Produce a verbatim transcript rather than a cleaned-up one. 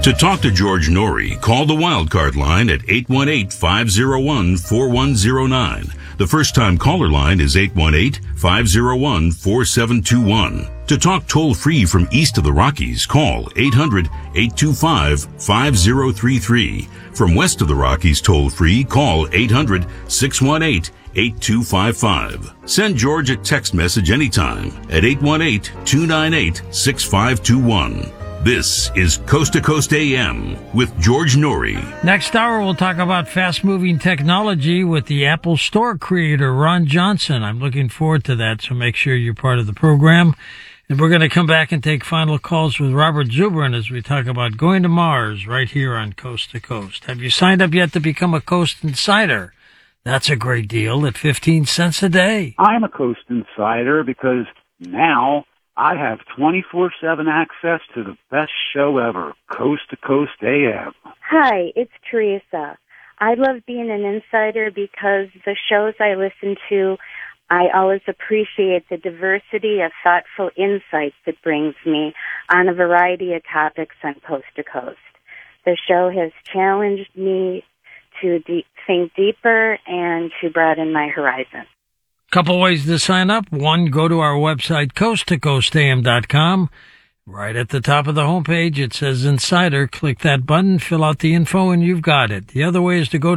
To talk to George Norrie, call the Wildcard line at eight one eight, five oh one, four one oh nine. The first-time caller line is eight one eight, five oh one, four seven two one. To talk toll-free from east of the Rockies, call eight hundred, eight two five, five oh three three. From west of the Rockies toll-free, call eight hundred, six one eight, eight two five five. Send George a text message anytime at eight one eight, two nine eight, six five two one. This is Coast to Coast A M with George Norrie. Next hour, we'll talk about fast-moving technology with the Apple Store creator, Ron Johnson. I'm looking forward to that, so make sure you're part of the program. And we're going to come back and take final calls with Robert Zubrin as we talk about going to Mars right here on Coast to Coast. Have you signed up yet to become a Coast Insider? That's a great deal at fifteen cents a day. I'm a Coast Insider because now I have twenty-four seven access to the best show ever, Coast to Coast A M. Hi, it's Teresa. I love being an insider because the shows I listen to, I always appreciate the diversity of thoughtful insights it brings me on a variety of topics on Coast to Coast. The show has challenged me to de- think deeper and to broaden my horizon. Couple ways to sign up. One, go to our website, coast to coast a m dot com. Right at the top of the homepage, it says Insider. Click that button, fill out the info, and you've got it. The other way is to go to